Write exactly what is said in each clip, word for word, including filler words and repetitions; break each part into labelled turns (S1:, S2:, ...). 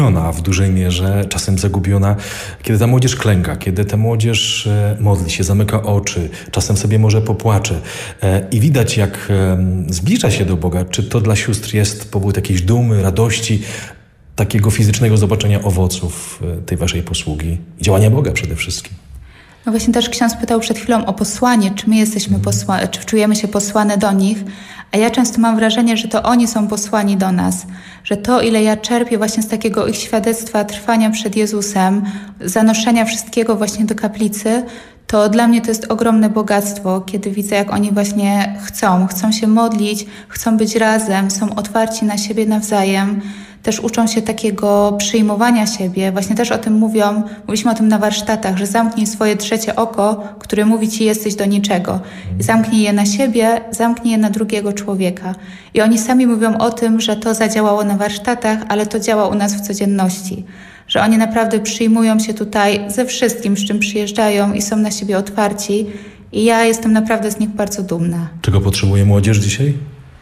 S1: Ona w dużej mierze, czasem zagubiona, kiedy ta młodzież klęka, kiedy ta młodzież e, modli się, zamyka oczy, czasem sobie może popłacze e, i widać, jak e, zbliża się do Boga. Czy to dla sióstr jest powód jakiejś dumy, radości, takiego fizycznego zobaczenia owoców e, tej waszej posługi i działania Boga przede wszystkim?
S2: No właśnie też ksiądz pytał przed chwilą o posłanie, czy my jesteśmy posłani, czy czujemy się posłane do nich, a ja często mam wrażenie, że to oni są posłani do nas, że to, ile ja czerpię właśnie z takiego ich świadectwa trwania przed Jezusem, zanoszenia wszystkiego właśnie do kaplicy, to dla mnie to jest ogromne bogactwo, kiedy widzę, jak oni właśnie chcą, chcą się modlić, chcą być razem, są otwarci na siebie nawzajem, też uczą się takiego przyjmowania siebie. Właśnie też o tym mówią, mówiliśmy o tym na warsztatach, że zamknij swoje trzecie oko, które mówi ci jesteś do niczego. I zamknij je na siebie, zamknij je na drugiego człowieka. I oni sami mówią o tym, że to zadziałało na warsztatach, ale to działa u nas w codzienności. Że oni naprawdę przyjmują się tutaj ze wszystkim, z czym przyjeżdżają i są na siebie otwarci. I ja jestem naprawdę z nich bardzo dumna.
S1: Czego potrzebuje młodzież dzisiaj?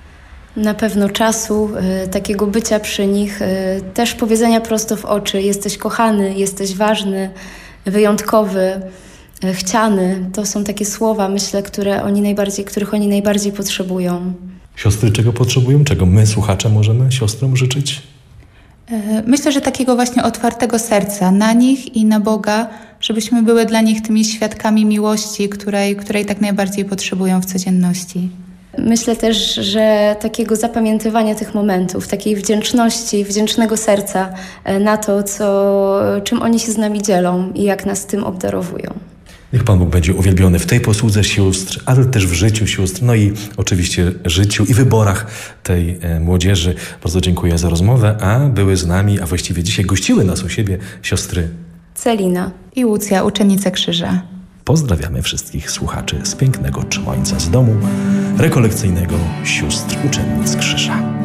S3: Na pewno czasu, y, takiego bycia przy nich, y, też powiedzenia prosto w oczy. Jesteś kochany, jesteś ważny, wyjątkowy, y, chciany. To są takie słowa, myślę, które oni najbardziej, których oni najbardziej potrzebują.
S1: Siostry czego potrzebują? Czego my, słuchacze, możemy siostrom życzyć?
S2: Myślę, że takiego właśnie otwartego serca na nich i na Boga, żebyśmy były dla nich tymi świadkami miłości, której, której tak najbardziej potrzebują w codzienności.
S3: Myślę też, że takiego zapamiętywania tych momentów, takiej wdzięczności, wdzięcznego serca na to, co, czym oni się z nami dzielą i jak nas tym obdarowują.
S1: Niech Pan Bóg będzie uwielbiony w tej posłudze sióstr, ale też w życiu sióstr, no i oczywiście życiu i wyborach tej e, młodzieży. Bardzo dziękuję za rozmowę, a były z nami, a właściwie dzisiaj gościły nas u siebie siostry
S3: Celina
S2: i Łucja, uczennice Krzyża.
S1: Pozdrawiamy wszystkich słuchaczy z pięknego Trzymońca, z domu rekolekcyjnego sióstr uczennic Krzyża.